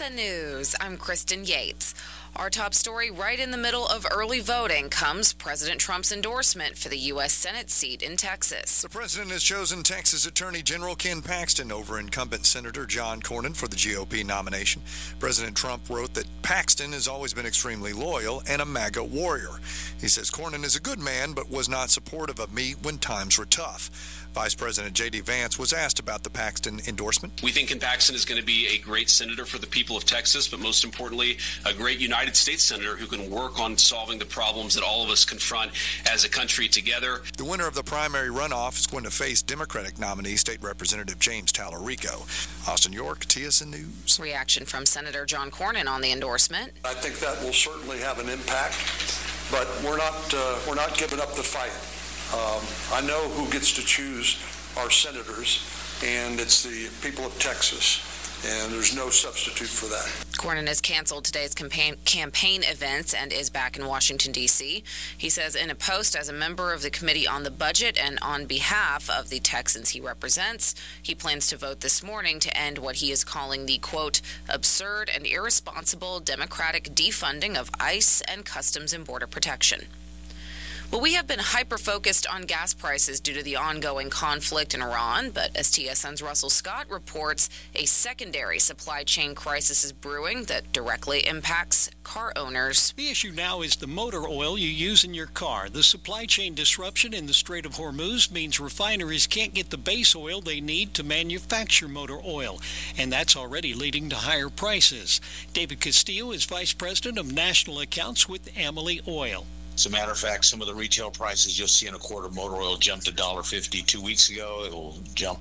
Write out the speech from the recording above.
TSN News, I'm Kristen Yates. Our top story right in the middle of early voting comes President Trump's endorsement for the U.S. Senate seat in Texas. The president has chosen Texas Attorney General Ken Paxton over incumbent Senator John Cornyn for the GOP nomination. President Trump wrote that Paxton has always been extremely loyal and a MAGA warrior. He says Cornyn is a good man but was not supportive of me when times were tough. Vice President J.D. Vance was asked about the Paxton endorsement. We think Ken Paxton is going to be a great senator for the people of Texas, but most importantly, a great United States senator who can work on solving the problems that all of us confront as a country together. The winner of the primary runoff is going to face Democratic nominee State Representative James Talarico. Austin York, TSN News. Reaction from Senator John Cornyn on the endorsement. I think that will certainly have an impact, but we're not giving up the fight. I know who gets to choose our senators, and it's the people of Texas, and there's no substitute for that. Cornyn has canceled today's campaign events and is back in Washington, D.C. He says in a post as a member of the Committee on the Budget and on behalf of the Texans he represents, he plans to vote this morning to end what he is calling the, quote, absurd and irresponsible Democratic defunding of ICE and Customs and Border Protection. Well, we have been hyper-focused on gas prices due to the ongoing conflict in Iran, but as TSN's Russell Scott reports, a secondary supply chain crisis is brewing that directly impacts car owners. The issue now is the motor oil you use in your car. The supply chain disruption in the Strait of Hormuz means refineries can't get the base oil they need to manufacture motor oil, and that's already leading to higher prices. David Castillo is Vice President of National Accounts with Amalie Oil. As a matter of fact, some of the retail prices you'll see in a quart of motor oil jumped $1.50 2 weeks ago. It will jump